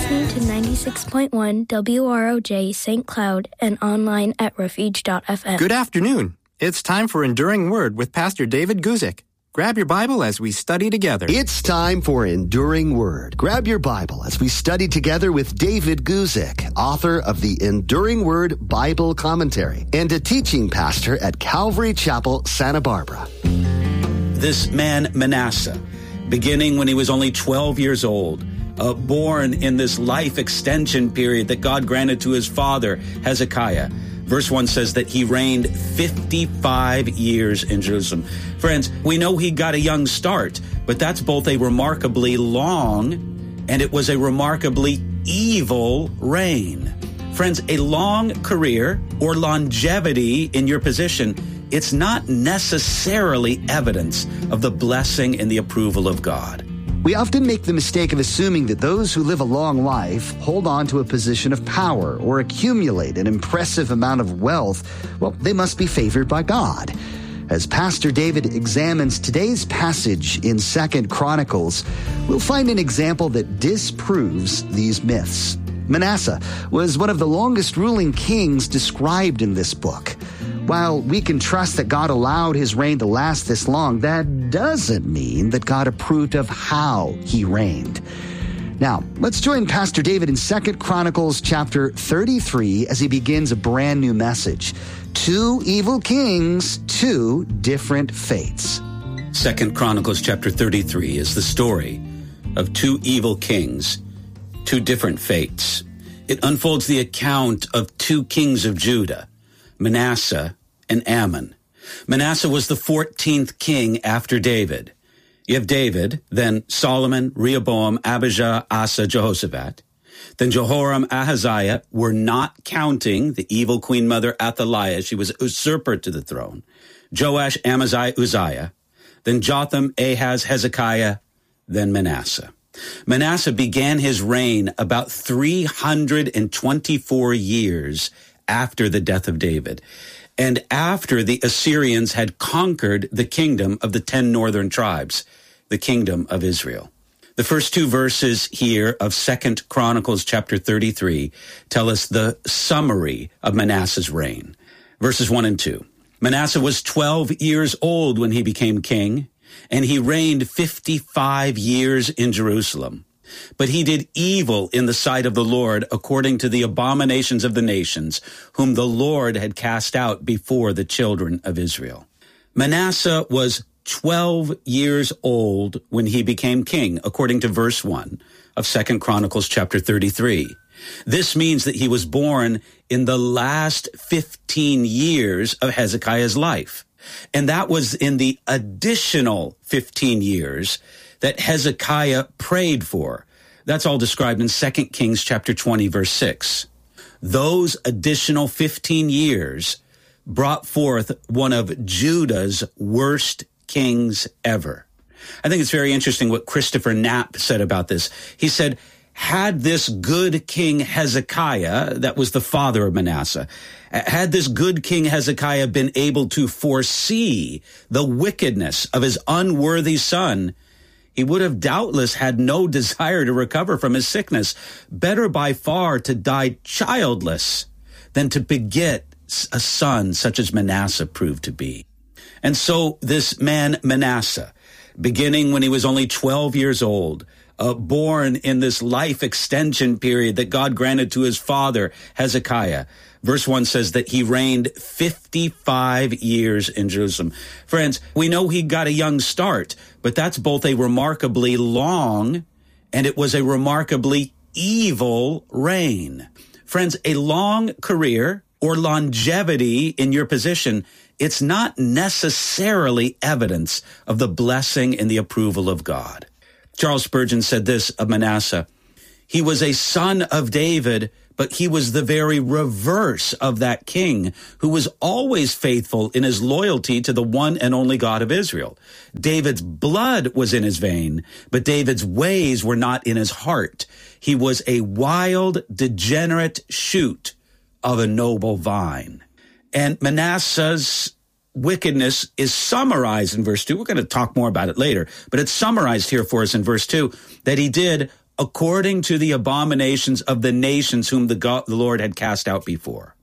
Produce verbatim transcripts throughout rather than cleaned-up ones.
listening to ninety-six point one W R O J Saint Cloud and online at refuge dot f m. Good afternoon. It's time for Enduring Word with Pastor David Guzik. Grab your Bible as we study together. It's time for Enduring Word. Grab your Bible as we study together with David Guzik, author of the Enduring Word Bible Commentary and a teaching pastor at Calvary Chapel, Santa Barbara. This man, Manasseh, beginning when he was only twelve years old, uh, born in this life extension period that God granted to his father, Hezekiah. Verse one says that he reigned fifty-five years in Jerusalem. Friends, we know he got a young start, but that's both a remarkably long and it was a remarkably evil reign. Friends, a long career or longevity in your position, it's not necessarily evidence of the blessing and the approval of God. We often make the mistake of assuming that those who live a long life hold on to a position of power or accumulate an impressive amount of wealth. Well, they must be favored by God. As Pastor David examines today's passage in Second Chronicles, we'll find an example that disproves these myths. Manasseh was one of the longest ruling kings described in this book. While we can trust that God allowed his reign to last this long, that doesn't mean that God approved of how he reigned. Now, let's join Pastor David in Second Chronicles chapter thirty-three as he begins a brand new message. Two evil kings, two different fates. Second Chronicles chapter thirty-three is the story of two evil kings, two different fates. It unfolds the account of two kings of Judah, Manasseh and Ammon. Manasseh was the fourteenth king after David. You have David, then Solomon, Rehoboam, Abijah, Asa, Jehoshaphat. Then Jehoram, Ahaziah were not counting the evil queen mother Athaliah. She was usurper to the throne. Joash, Amaziah, Uzziah. Then Jotham, Ahaz, Hezekiah. Then Manasseh. Manasseh began his reign about three hundred twenty-four years after the death of David, and after the Assyrians had conquered the kingdom of the ten northern tribes, the kingdom of Israel. The first two verses here of Second Chronicles chapter thirty-three tell us the summary of Manasseh's reign. Verses one and two. Manasseh was twelve years old when he became king, and he reigned fifty-five years in Jerusalem. But he did evil in the sight of the Lord according to the abominations of the nations, whom the Lord had cast out before the children of Israel. Manasseh was twelve years old when he became king, according to verse one of Second Chronicles chapter thirty-three. This means that he was born in the last fifteen years of Hezekiah's life. And that was in the additional fifteen years that Hezekiah prayed for. That's all described in Second Kings chapter twenty, verse six. Those additional fifteen years brought forth one of Judah's worst kings ever. I think it's very interesting what Christopher Knapp said about this. He said, had this good king Hezekiah, that was the father of Manasseh, had this good king Hezekiah been able to foresee the wickedness of his unworthy son, he would have doubtless had no desire to recover from his sickness. Better by far to die childless than to beget a son such as Manasseh proved to be. And so this man Manasseh, beginning when he was only twelve years old, Uh, born in this life extension period that God granted to his father, Hezekiah. Verse one says that he reigned fifty-five years in Jerusalem. Friends, we know he got a young start, but that's both a remarkably long and it was a remarkably evil reign. Friends, a long career or longevity in your position, it's not necessarily evidence of the blessing and the approval of God. Charles Spurgeon said this of Manasseh: he was a son of David, but he was the very reverse of that king who was always faithful in his loyalty to the one and only God of Israel. David's blood was in his vein, but David's ways were not in his heart. He was a wild, degenerate shoot of a noble vine. And Manasseh's wickedness is summarized in verse two. We're going to talk more about it later, but it's summarized here for us in verse two, that he did according to the abominations of the nations whom the, God, the Lord had cast out before.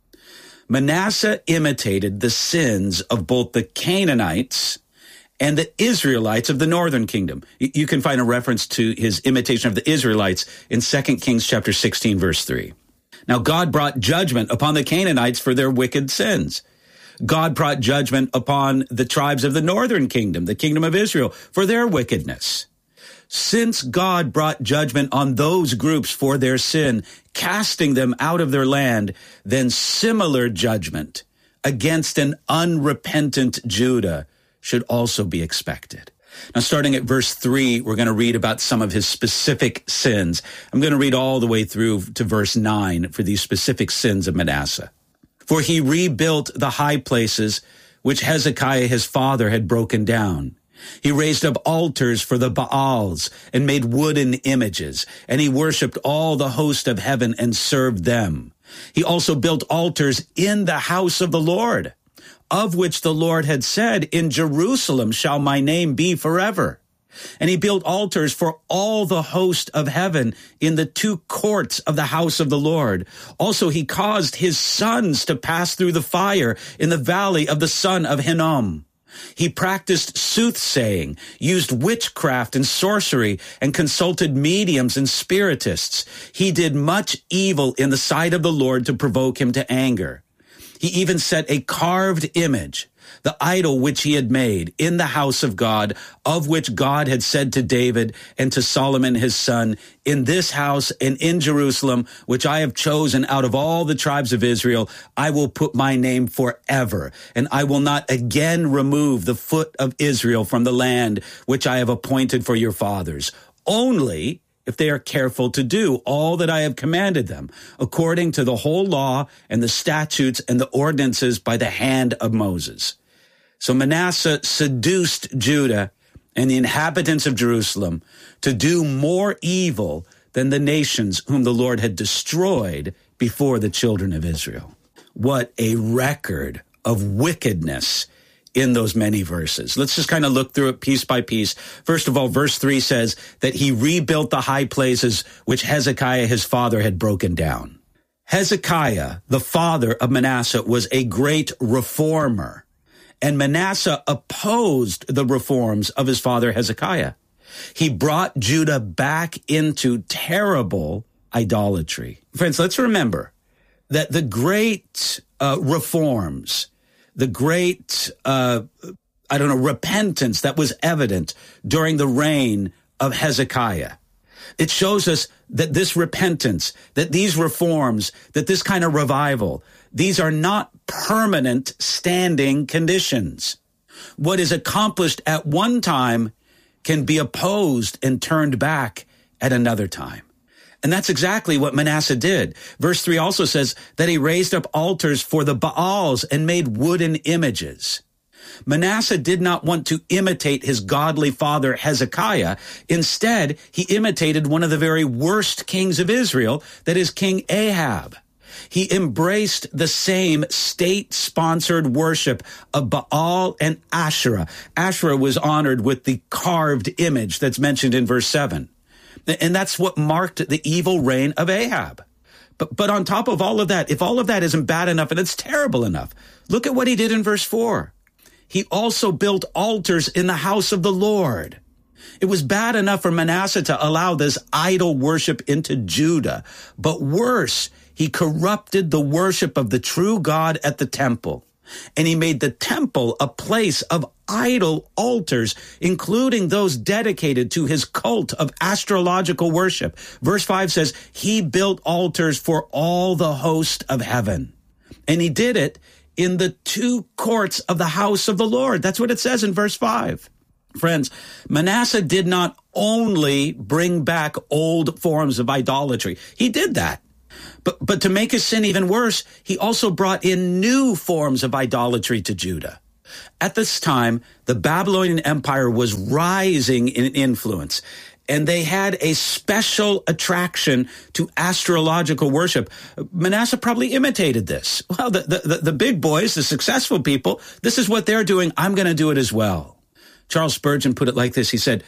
Manasseh imitated the sins of both the Canaanites and the Israelites of the northern kingdom. You can find a reference to his imitation of the Israelites in Second Kings chapter sixteen, verse three. Now, God brought judgment upon the Canaanites for their wicked sins. God brought judgment upon the tribes of the northern kingdom, the kingdom of Israel, for their wickedness. Since God brought judgment on those groups for their sin, casting them out of their land, then similar judgment against an unrepentant Judah should also be expected. Now, starting at verse three, we're going to read about some of his specific sins. I'm going to read all the way through to verse nine for these specific sins of Manasseh. For he rebuilt the high places which Hezekiah his father had broken down. He raised up altars for the Baals and made wooden images, and he worshipped all the host of heaven and served them. He also built altars in the house of the Lord, of which the Lord had said, in Jerusalem shall my name be forever. And he built altars for all the host of heaven in the two courts of the house of the Lord. Also, he caused his sons to pass through the fire in the valley of the son of Hinnom. He practiced soothsaying, used witchcraft and sorcery, and consulted mediums and spiritists. He did much evil in the sight of the Lord to provoke him to anger. He even set a carved image, the idol which he had made, in the house of God, of which God had said to David and to Solomon his son, in this house and in Jerusalem, which I have chosen out of all the tribes of Israel, I will put my name forever, and I will not again remove the foot of Israel from the land which I have appointed for your fathers, only if they are careful to do all that I have commanded them, according to the whole law and the statutes and the ordinances by the hand of Moses. So Manasseh seduced Judah and the inhabitants of Jerusalem to do more evil than the nations whom the Lord had destroyed before the children of Israel. What a record of wickedness in those many verses. Let's just kind of look through it piece by piece. First of all, verse three says that he rebuilt the high places which Hezekiah his father had broken down. Hezekiah, the father of Manasseh, was a great reformer, and Manasseh opposed the reforms of his father Hezekiah. He brought Judah back into terrible idolatry. Friends, let's remember that the great uh, reforms, the great, uh, I don't know, repentance that was evident during the reign of Hezekiah. It shows us that this repentance, that these reforms, that this kind of revival, these are not permanent standing conditions. What is accomplished at one time can be opposed and turned back at another time. And that's exactly what Manasseh did. Verse three also says that he raised up altars for the Baals and made wooden images. Manasseh did not want to imitate his godly father Hezekiah. Instead, he imitated one of the very worst kings of Israel, that is King Ahab. He embraced the same state-sponsored worship of Baal and Asherah. Asherah was honored with the carved image that's mentioned in verse seven. And that's what marked the evil reign of Ahab. But, but on top of all of that, if all of that isn't bad enough and it's terrible enough, look at what he did in verse four. He also built altars in the house of the Lord. It was bad enough for Manasseh to allow this idol worship into Judah. But worse, he corrupted the worship of the true God at the temple. And he made the temple a place of idol altars, including those dedicated to his cult of astrological worship. Verse five says, he built altars for all the host of heaven. And he did it in the two courts of the house of the Lord. That's what it says in verse five. Friends, Manasseh did not only bring back old forms of idolatry. He did that. But, but to make his sin even worse, he also brought in new forms of idolatry to Judah. At this time, the Babylonian Empire was rising in influence, and they had a special attraction to astrological worship. Manasseh probably imitated this. Well, the, the, the big boys, the successful people, this is what they're doing. I'm going to do it as well. Charles Spurgeon put it like this. He said,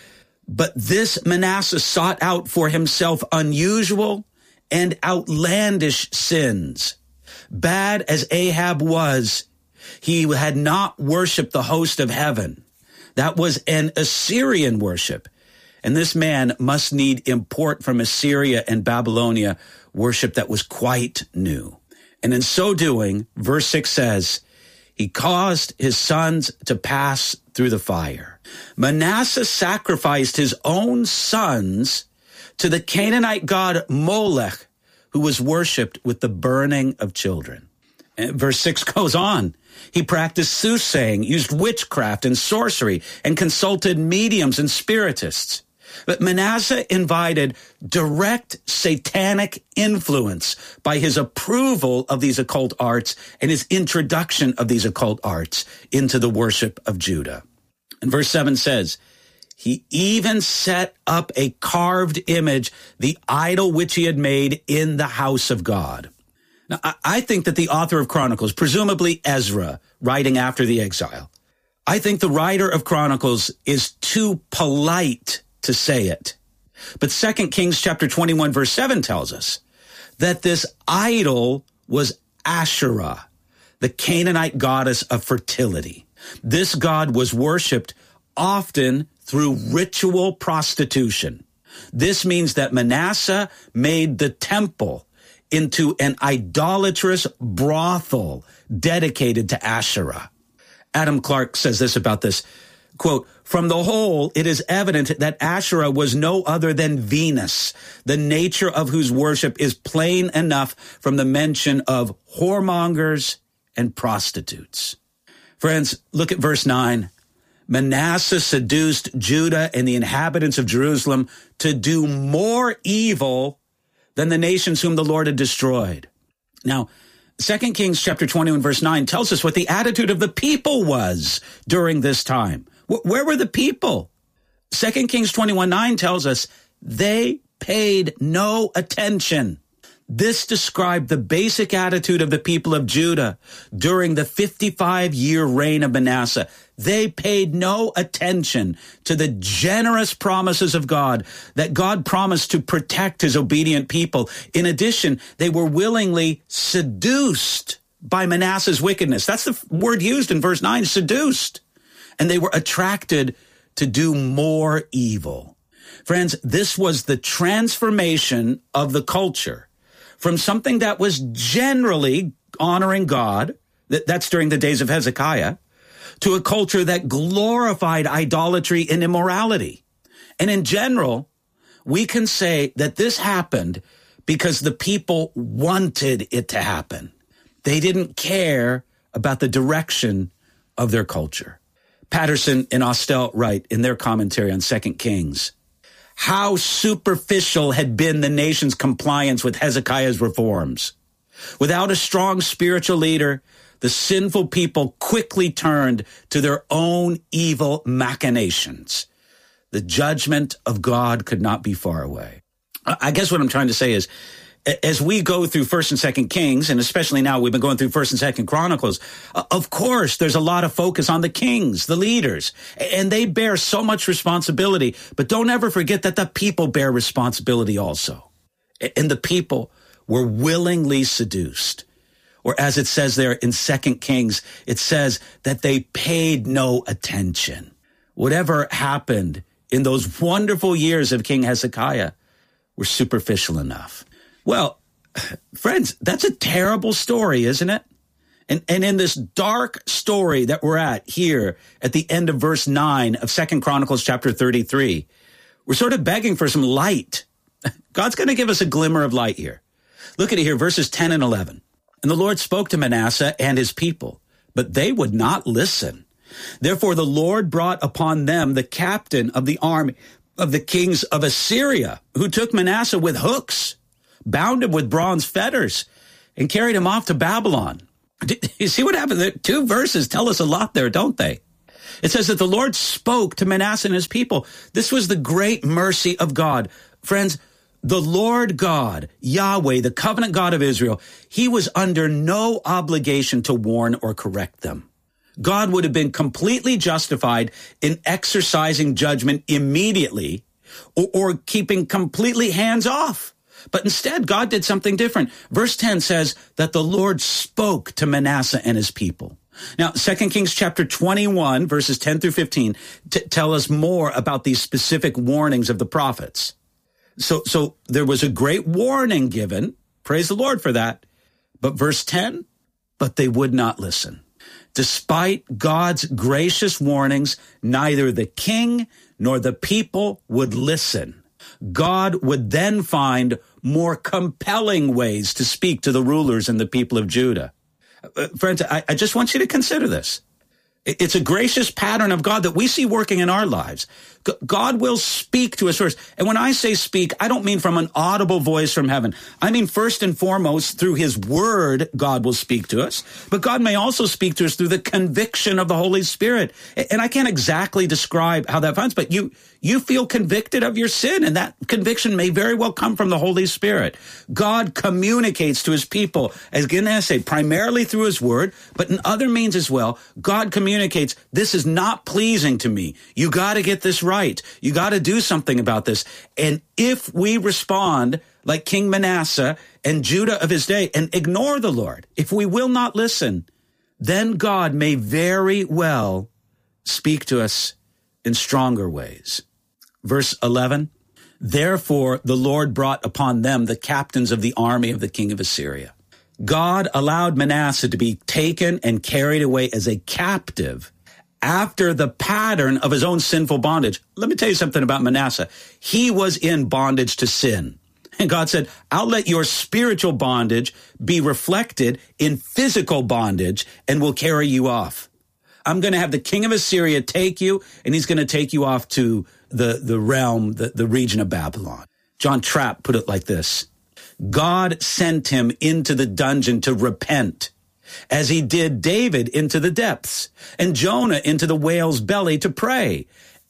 But this Manasseh sought out for himself unusual and outlandish sins. Bad as Ahab was, he had not worshiped the host of heaven. That was an Assyrian worship. And this man must need import from Assyria and Babylonia worship that was quite new. And in so doing, verse six says, he caused his sons to pass through the fire. Manasseh sacrificed his own sons to the Canaanite god Molech, who was worshipped with the burning of children. And verse six goes on. He practiced soothsaying, used witchcraft and sorcery, and consulted mediums and spiritists. But Manasseh invited direct satanic influence by his approval of these occult arts and his introduction of these occult arts into the worship of Judah. And verse seven says, he even set up a carved image, the idol which he had made in the house of God. Now, I think that the author of Chronicles, presumably Ezra, writing after the exile, I think the writer of Chronicles is too polite to say it. But Second Kings chapter twenty-one, verse seven tells us that this idol was Asherah, the Canaanite goddess of fertility. This god was worshipped often through ritual prostitution. This means that Manasseh made the temple into an idolatrous brothel dedicated to Asherah. Adam Clark says this about this, quote, from the whole, it is evident that Asherah was no other than Venus, the nature of whose worship is plain enough from the mention of whoremongers and prostitutes. Friends, look at verse nine. Manasseh seduced Judah and the inhabitants of Jerusalem to do more evil than the nations whom the Lord had destroyed. Now, Second Kings chapter twenty-one, verse nine tells us what the attitude of the people was during this time. Where were the people? Second Kings twenty-one, nine tells us they paid no attention. This described the basic attitude of the people of Judah during the fifty-five-year reign of Manasseh. They paid no attention to the generous promises of God, that God promised to protect his obedient people. In addition, they were willingly seduced by Manasseh's wickedness. That's the word used in verse nine, seduced. And they were attracted to do more evil. Friends, this was the transformation of the culture from something that was generally honoring God, that, that's during the days of Hezekiah, to a culture that glorified idolatry and immorality. And in general, we can say that this happened because the people wanted it to happen. They didn't care about the direction of their culture. Patterson and Austell write in their commentary on Second Kings, how superficial had been the nation's compliance with Hezekiah's reforms. Without a strong spiritual leader, the sinful people quickly turned to their own evil machinations. The judgment of God could not be far away. I guess what I'm trying to say is, as we go through First and Second Kings, and especially now we've been going through First and Second Chronicles, of course, there's a lot of focus on the kings, the leaders, and they bear so much responsibility. But don't ever forget that the people bear responsibility also. And the people were willingly seduced. Or as it says there in Second Kings, it says that they paid no attention. Whatever happened in those wonderful years of King Hezekiah were superficial enough. Well, friends, that's a terrible story, isn't it? And, and in this dark story that we're at here at the end of verse nine of Second Chronicles chapter thirty-three, we're sort of begging for some light. God's going to give us a glimmer of light here. Look at it here, verses ten and eleven. And the Lord spoke to Manasseh and his people, but they would not listen. Therefore, the Lord brought upon them the captain of the army of the kings of Assyria, who took Manasseh with hooks, bound him with bronze fetters, and carried him off to Babylon. You see what happened? The two verses tell us a lot there, don't they? It says that the Lord spoke to Manasseh and his people. This was the great mercy of God. Friends, the Lord God, Yahweh, the covenant God of Israel, he was under no obligation to warn or correct them. God would have been completely justified in exercising judgment immediately or, or keeping completely hands off. But instead, God did something different. Verse ten says that the Lord spoke to Manasseh and his people. Now, Second Kings chapter twenty-one, verses ten through fifteen, t- tell us more about these specific warnings of the prophets. So, so there was a great warning given. Praise the Lord for that. But verse ten, but they would not listen. Despite God's gracious warnings, neither the king nor the people would listen. God would then find more compelling ways to speak to the rulers and the people of Judah. Uh, friends, I, I just want you to consider this. It's a gracious pattern of God that we see working in our lives. God will speak to us first. And when I say speak, I don't mean from an audible voice from heaven. I mean, first and foremost, through his word, God will speak to us. But God may also speak to us through the conviction of the Holy Spirit. And I can't exactly describe how that finds, but you, you feel convicted of your sin, and that conviction may very well come from the Holy Spirit. God communicates to his people, as again I say, primarily through his word, but in other means as well. God communicates, this is not pleasing to me. You got to get this right. Right. You got to do something about this. And if we respond like King Manasseh and Judah of his day and ignore the Lord, if we will not listen, then God may very well speak to us in stronger ways. Verse eleven, therefore the Lord brought upon them the captains of the army of the king of Assyria. God allowed Manasseh to be taken and carried away as a captive after the pattern of his own sinful bondage. Let me tell you something about Manasseh. He was in bondage to sin. And God said, I'll let your spiritual bondage be reflected in physical bondage and will carry you off. I'm going to have the king of Assyria take you, and he's going to take you off to the, the realm, the, the region of Babylon. John Trapp put it like this. God sent him into the dungeon to repent, as he did David into the depths, and Jonah into the whale's belly to pray.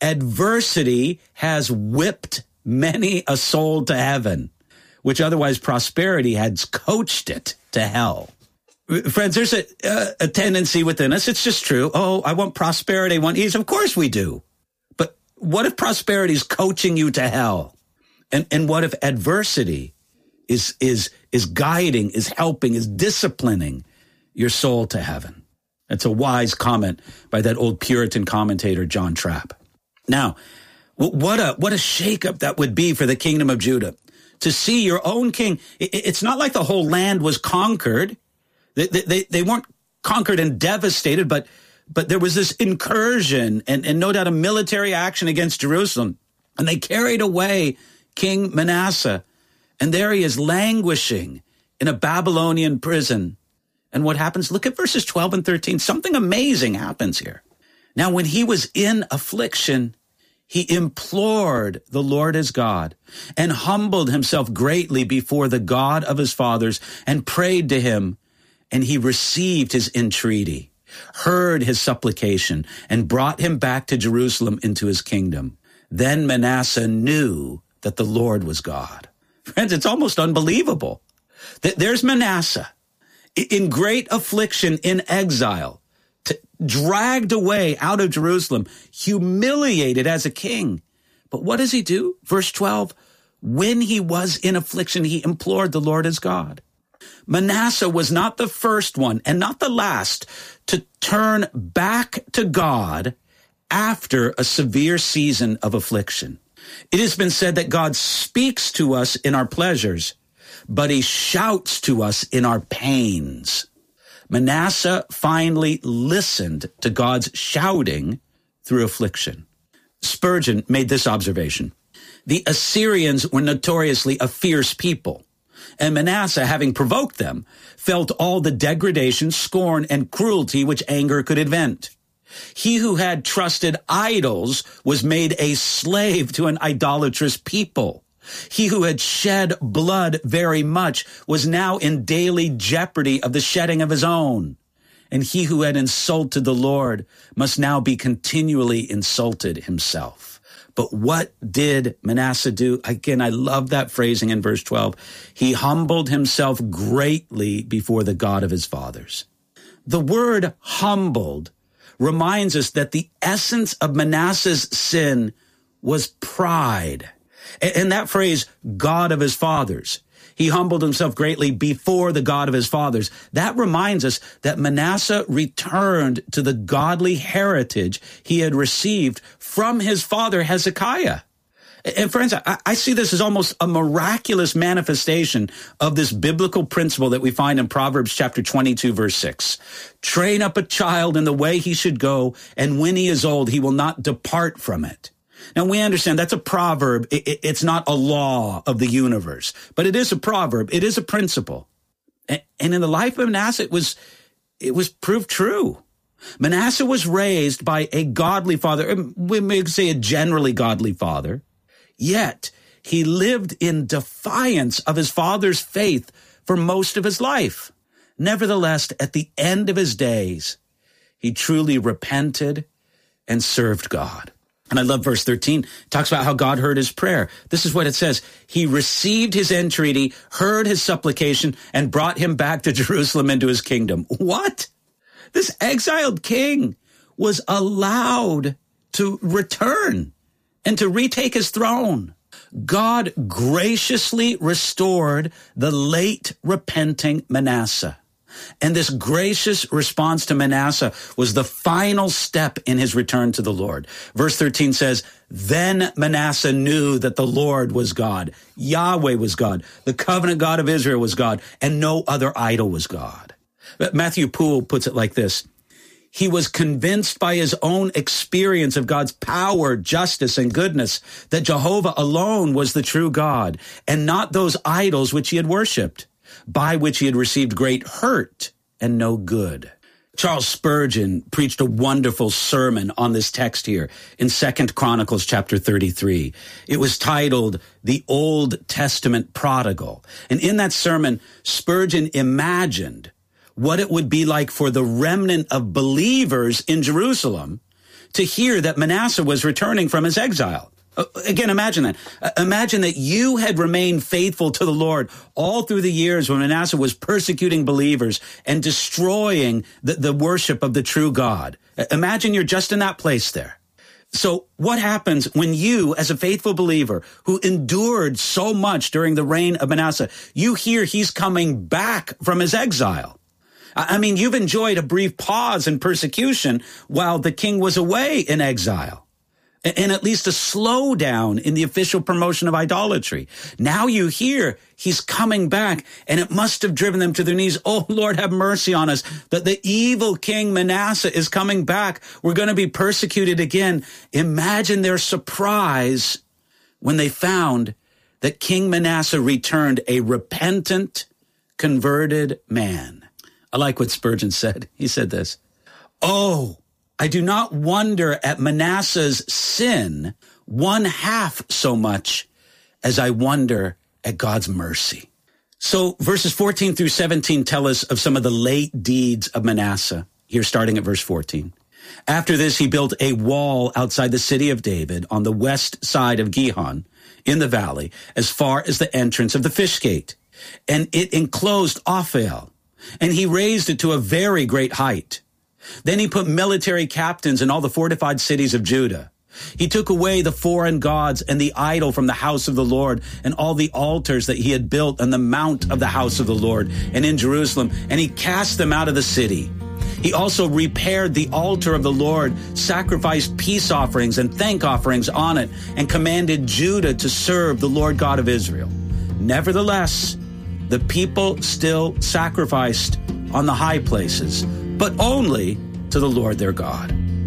Adversity has whipped many a soul to heaven, which otherwise prosperity has coached it to hell. Friends, there's a, uh, a tendency within us. It's just true. Oh, I want prosperity, I want ease. Of course we do. But what if prosperity is coaching you to hell? And, and what if adversity is, is, is guiding, is helping, is disciplining your soul to heaven? That's a wise comment by that old Puritan commentator, John Trapp. Now, what a, what a shakeup that would be for the kingdom of Judah. To see your own king. It's not like the whole land was conquered. They, they, they weren't conquered and devastated, but, but there was this incursion and, and no doubt a military action against Jerusalem. And they carried away King Manasseh. And there he is languishing in a Babylonian prison. And what happens? Look at verses twelve and thirteen. Something amazing happens here. Now, when he was in affliction, he implored the Lord his God and humbled himself greatly before the God of his fathers and prayed to him. And he received his entreaty, heard his supplication, and brought him back to Jerusalem into his kingdom. Then Manasseh knew that the Lord was God. Friends, it's almost unbelievable. There's Manasseh in great affliction, in exile, t- dragged away out of Jerusalem, humiliated as a king. But what does he do? Verse twelve, when he was in affliction, he implored the Lord his God. Manasseh was not the first one and not the last to turn back to God after a severe season of affliction. It has been said that God speaks to us in our pleasures, but he shouts to us in our pains. Manasseh finally listened to God's shouting through affliction. Spurgeon made this observation. The Assyrians were notoriously a fierce people, and Manasseh, having provoked them, felt all the degradation, scorn, and cruelty which anger could invent. He who had trusted idols was made a slave to an idolatrous people. He who had shed blood very much was now in daily jeopardy of the shedding of his own. And he who had insulted the Lord must now be continually insulted himself. But what did Manasseh do? Again, I love that phrasing in verse twelve. He humbled himself greatly before the God of his fathers. The word humbled reminds us that the essence of Manasseh's sin was pride. And that phrase, God of his fathers, he humbled himself greatly before the God of his fathers. That reminds us that Manasseh returned to the godly heritage he had received from his father Hezekiah. And friends, I, I see this as almost a miraculous manifestation of this biblical principle that we find in Proverbs chapter twenty-two, verse six. Train up a child in the way he should go, and when he is old, he will not depart from it. Now, we understand that's a proverb. It's not a law of the universe, but it is a proverb. It is a principle. And in the life of Manasseh, it was, it was proved true. Manasseh was raised by a godly father. We may say a generally godly father. Yet he lived in defiance of his father's faith for most of his life. Nevertheless, at the end of his days, he truly repented and served God. And I love verse thirteen. It talks about how God heard his prayer. This is what it says. He received his entreaty, heard his supplication, and brought him back to Jerusalem into his kingdom. What? This exiled king was allowed to return and to retake his throne. God graciously restored the late repenting Manasseh. And this gracious response to Manasseh was the final step in his return to the Lord. Verse thirteen says, then Manasseh knew that the Lord was God. Yahweh was God. The covenant God of Israel was God, and no other idol was God. Matthew Poole puts it like this. He was convinced by his own experience of God's power, justice, and goodness that Jehovah alone was the true God, and not those idols which he had worshipped, by which he had received great hurt and no good. Charles Spurgeon preached a wonderful sermon on this text here in Second Chronicles chapter thirty-three. It was titled, The Old Testament Prodigal. And in that sermon, Spurgeon imagined what it would be like for the remnant of believers in Jerusalem to hear that Manasseh was returning from his exile. Uh, again, imagine that. Uh, imagine that you had remained faithful to the Lord all through the years when Manasseh was persecuting believers and destroying the, the worship of the true God. Uh, imagine you're just in that place there. So what happens when you, as a faithful believer who endured so much during the reign of Manasseh, you hear he's coming back from his exile? I mean, you've enjoyed a brief pause in persecution while the king was away in exile, and at least a slowdown in the official promotion of idolatry. Now you hear he's coming back, and it must have driven them to their knees. Oh, Lord, have mercy on us, that the evil king Manasseh is coming back. We're going to be persecuted again. Imagine their surprise when they found that King Manasseh returned a repentant, converted man. I like what Spurgeon said. He said this, oh, I do not wonder at Manasseh's sin one half so much as I wonder at God's mercy. So verses fourteen through seventeen tell us of some of the late deeds of Manasseh. Here, starting at verse fourteen. After this, he built a wall outside the city of David on the west side of Gihon in the valley, as far as the entrance of the fish gate. And it enclosed Ophel, and he raised it to a very great height. Then he put military captains in all the fortified cities of Judah. He took away the foreign gods and the idol from the house of the Lord and all the altars that he had built on the mount of the house of the Lord and in Jerusalem, and he cast them out of the city. He also repaired the altar of the Lord, sacrificed peace offerings and thank offerings on it, and commanded Judah to serve the Lord God of Israel. Nevertheless, the people still sacrificed on the high places, but only to the Lord their God.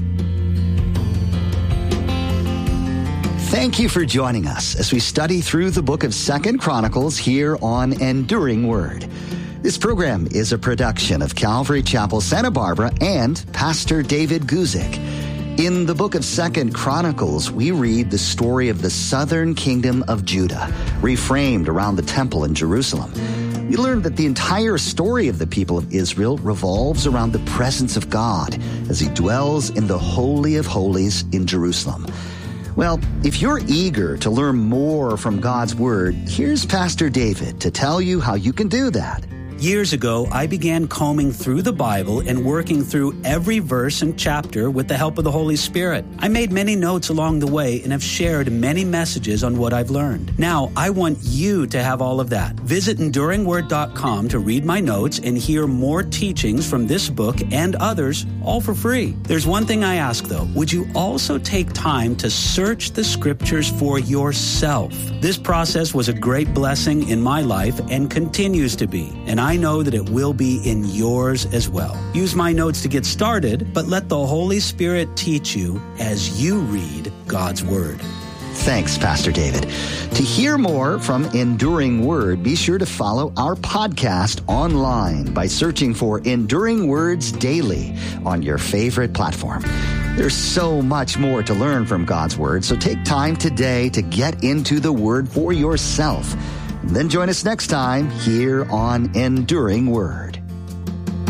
Thank you for joining us as we study through the book of Second Chronicles here on Enduring Word. This program is a production of Calvary Chapel, Santa Barbara, and Pastor David Guzik. In the book of Second Chronicles, we read the story of the southern kingdom of Judah, reframed around the temple in Jerusalem. We learn that the entire story of the people of Israel revolves around the presence of God as he dwells in the Holy of Holies in Jerusalem. Well, if you're eager to learn more from God's Word, here's Pastor David to tell you how you can do that. Years ago, I began combing through the Bible and working through every verse and chapter with the help of the Holy Spirit. I made many notes along the way and have shared many messages on what I've learned. Now, I want you to have all of that. Visit enduring word dot com to read my notes and hear more teachings from this book and others, all for free. There's one thing I ask, though. Would you also take time to search the Scriptures for yourself? This process was a great blessing in my life and continues to be, and I know that it will be in yours as well. Use my notes to get started, but let the Holy Spirit teach you as you read God's Word. Thanks, Pastor David. To hear more from Enduring Word, be sure to follow our podcast online by searching for Enduring Words Daily on your favorite platform. There's so much more to learn from God's Word, so take time today to get into the Word for yourself. Then join us next time here on Enduring Word.